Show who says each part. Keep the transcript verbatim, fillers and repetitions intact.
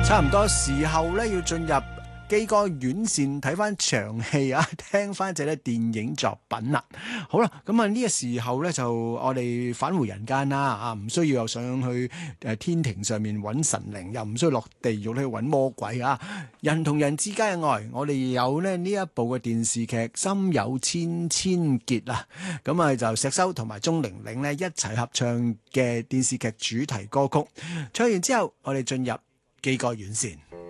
Speaker 1: 差唔多時候咧，要進入基哥院線睇翻場戲啊，聽翻隻咧電影作品啦。好啦，咁啊呢個時候咧就我哋返回人間啦，啊唔需要又上去誒天庭上面揾神靈，又唔需要落地獄去揾魔鬼啊。人同人之間嘅愛，我哋有咧呢一部嘅電視劇《心有千千結》啊。咁啊就石修同埋鐘玲玲咧一齊合唱嘅電視劇主題歌曲。唱完之後，我哋進入基哥院線。